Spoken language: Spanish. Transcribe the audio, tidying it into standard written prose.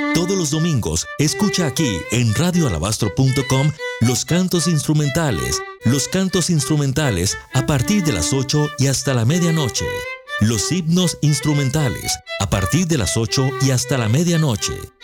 Todos los domingos, escucha aquí en radioalabastro.com los cantos instrumentales. Los cantos instrumentales a partir de las 8 y hasta la medianoche. Los himnos instrumentales a partir de las 8 y hasta la medianoche.